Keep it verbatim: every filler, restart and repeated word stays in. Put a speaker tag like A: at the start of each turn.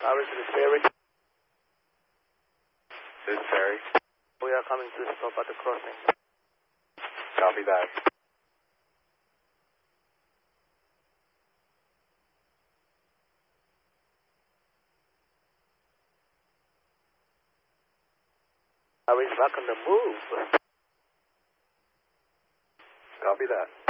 A: Harris, this is Ferry.
B: This is Ferry.
A: We are coming to stop at the crossing.
B: Copy that.
A: Harris back on the move.
B: Copy that.